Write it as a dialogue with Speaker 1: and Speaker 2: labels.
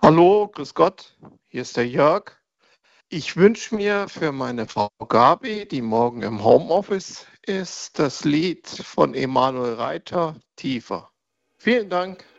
Speaker 1: Hallo, grüß Gott, hier ist der Jörg. Ich wünsche mir für meine Frau Gabi, die morgen im Homeoffice ist, das Lied von Emanuel Reiter, Tiefer. Vielen Dank.